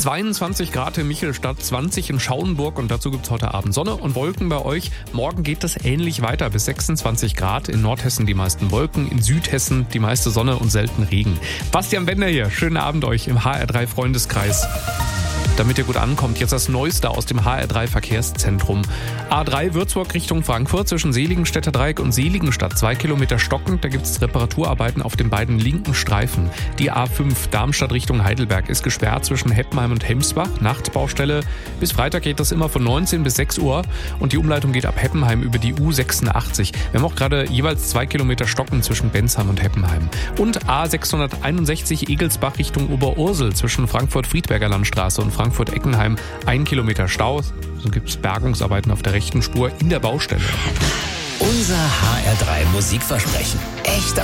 22 Grad in Michelstadt, 20 in Schauenburg und dazu gibt's heute Abend Sonne und Wolken bei euch. Morgen geht es ähnlich weiter bis 26 Grad. In Nordhessen die meisten Wolken, in Südhessen die meiste Sonne und selten Regen. Bastian Bender hier, schönen Abend euch im HR3 Freundeskreis. Damit ihr gut ankommt, jetzt das Neueste aus dem HR3 Verkehrszentrum. A3 Würzburg Richtung Frankfurt zwischen Seligenstädter Dreieck und Seligenstadt. 2 Kilometer stockend, da gibt es Reparaturarbeiten auf den beiden linken Streifen. Die A5 Darmstadt Richtung Heidelberg ist gesperrt zwischen Heppenheim und Hemsbach. Nachtbaustelle. Bis Freitag geht das immer von 19 bis 6 Uhr und die Umleitung geht ab Heppenheim über die U86. Wir haben auch gerade jeweils 2 Kilometer stocken zwischen Bensheim und Heppenheim. Und A661 Egelsbach Richtung Oberursel zwischen Frankfurt-Friedberger Landstraße und Frankfurt-Eckenheim 1 Kilometer Stau. So gibt es Bergungsarbeiten auf der rechten Spur in der Baustelle. Unser HR3 Musikversprechen. Echter